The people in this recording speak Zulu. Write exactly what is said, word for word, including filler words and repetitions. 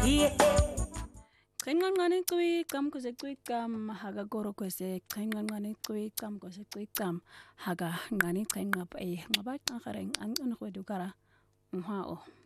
Qenqanqane icwicam kuze icwicam haka koro kwese qenqanqane icwicam kuze icwicam haka nqani qenqap eh ngaba qanqare nqancane khwedu kara nhwao